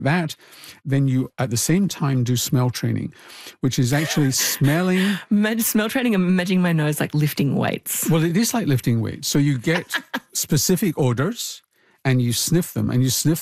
That, then you at the same time do smell training, which is actually smelling. Smell training, I'm imagining my nose like lifting weights. Well, it is like lifting weights. So you get specific odors and you sniff them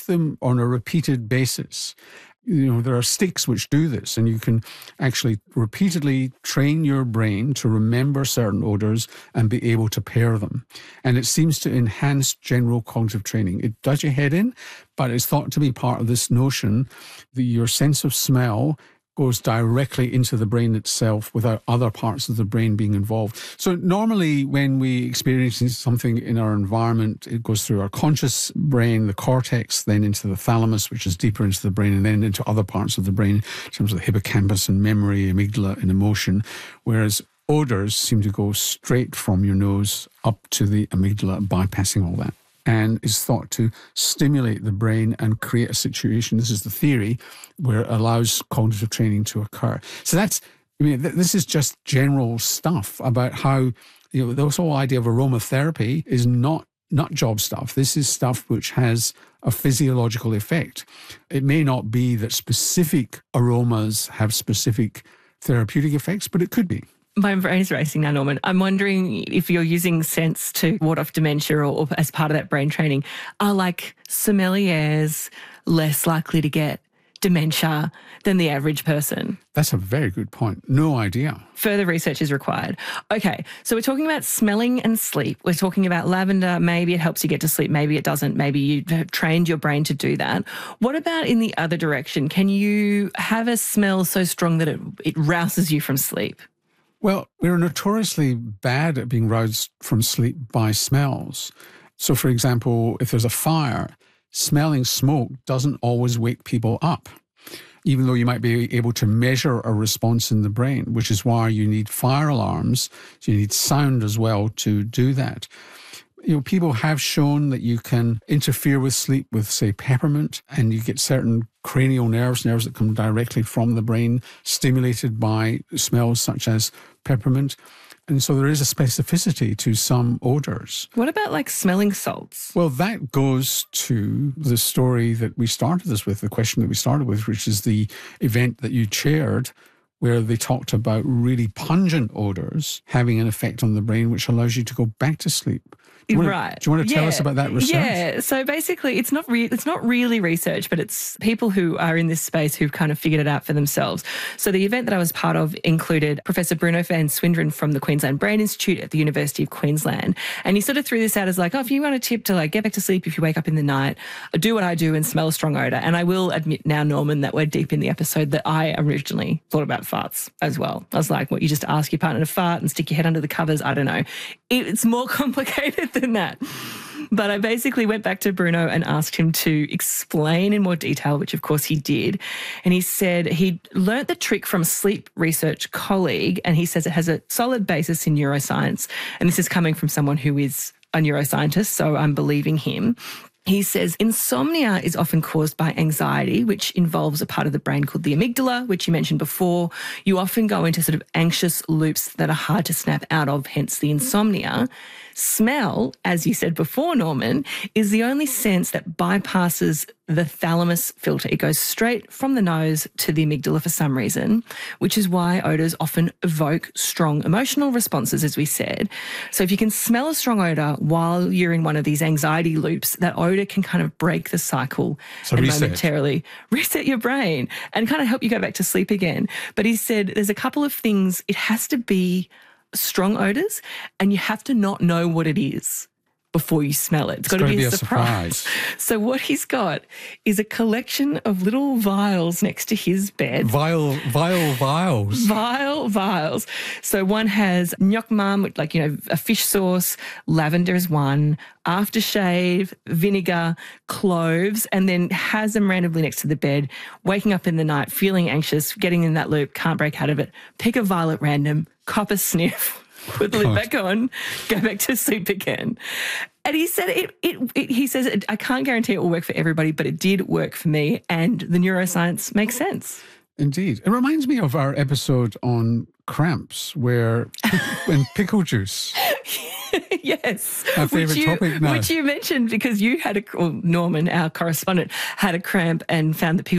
on a repeated basis. You know, there are sticks which do this, and you can actually repeatedly train your brain to remember certain odors and be able to pair them. And it seems to enhance general cognitive training. It does your head in, but it's thought to be part of this notion that your sense of smell goes directly into the brain itself without other parts of the brain being involved. So normally when we experience something in our environment, it goes through our conscious brain, the cortex, then into the thalamus, which is deeper into the brain, and then into other parts of the brain in terms of the hippocampus and memory, amygdala and emotion, whereas odours seem to go straight from your nose up to the amygdala, bypassing all that, and is thought to stimulate the brain and create a situation, this is the theory, where it allows cognitive training to occur. So that's, I mean, this is just general stuff about how, you know, the whole idea of aromatherapy is not nut job stuff. This is stuff which has a physiological effect. It may not be that specific aromas have specific therapeutic effects, but it could be. My brain's racing now, Norman. I'm wondering if you're using scents to ward off dementia or as part of that brain training, are like sommeliers less likely to get dementia than the average person? That's a very good point. No idea. Further research is required. Okay, so we're talking about smelling and sleep. We're talking about lavender. Maybe it helps you get to sleep. Maybe it doesn't. Maybe you have trained your brain to do that. What about in the other direction? Can you have a smell so strong that it rouses you from sleep? Well, we're notoriously bad at being roused from sleep by smells. So, for example, if there's a fire, smelling smoke doesn't always wake people up, even though you might be able to measure a response in the brain, which is why you need fire alarms. So you need sound as well to do that. You know, people have shown that you can interfere with sleep with, say, peppermint, and you get certain cranial nerves that come directly from the brain, stimulated by smells such as peppermint. And so there is a specificity to some odours. What about like smelling salts? Well, that goes to the story that we started this with, the question that we started with, which is the event that you chaired, where they talked about really pungent odours having an effect on the brain, which allows you to go back to sleep. Do you want to tell us about that research? Yeah, so basically it's not really research, but it's people who are in this space who've kind of figured it out for themselves. So the event that I was part of included Professor Bruno van Swinderen from the Queensland Brain Institute at the University of Queensland. And he sort of threw this out as like, oh, if you want a tip to like get back to sleep if you wake up in the night, do what I do and smell a strong odour. And I will admit now, Norman, that we're deep in the episode that I originally thought about farts as well. I was like, what, you just ask your partner to fart and stick your head under the covers? I don't know. It's more complicated than that. But I basically went back to Bruno and asked him to explain in more detail, which of course he did. And he said he learnt the trick from a sleep research colleague, and he says it has a solid basis in neuroscience. And this is coming from someone who is a neuroscientist, so I'm believing him. He says insomnia is often caused by anxiety, which involves a part of the brain called the amygdala, which you mentioned before. You often go into sort of anxious loops that are hard to snap out of, hence the insomnia. Smell, as you said before, Norman, is the only sense that bypasses the thalamus filter. It goes straight from the nose to the amygdala for some reason, which is why odours often evoke strong emotional responses, as we said. So if you can smell a strong odour while you're in one of these anxiety loops, that odour can kind of break the cycle and momentarily reset your brain and kind of help you go back to sleep again. But he said there's a couple of things. It has to be strong odours, and you have to not know what it is before you smell it. It's got to be a surprise. So what he's got is a collection of little vials next to his bed. Vials. Vials. So one has nyok mam, like, you know, a fish sauce, lavender is one, aftershave, vinegar, cloves, and then has them randomly next to the bed, waking up in the night, feeling anxious, getting in that loop, can't break out of it, pick a vial at random, cop a sniff, put the lid back on, go back to sleep again. And he said he says, I can't guarantee it will work for everybody, but it did work for me, and the neuroscience makes sense. Indeed. It reminds me of our episode on cramps when pickle juice. Yes. Our favourite topic now. Which you mentioned because you had Norman, our correspondent, had a cramp and found that people